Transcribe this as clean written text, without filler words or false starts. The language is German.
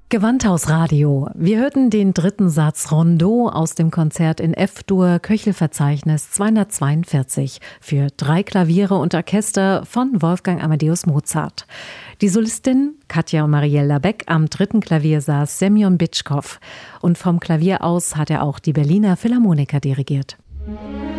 Gewandhausradio. Wir hörten den dritten Satz Rondeau aus dem Konzert in F-Dur, Köchelverzeichnis 242 für 3 Klaviere und Orchester von Wolfgang Amadeus Mozart. Die Solistin Katja und Marielle Labec, am dritten Klavier saß Semyon Bitschkow und vom Klavier aus hat er auch die Berliner Philharmoniker dirigiert.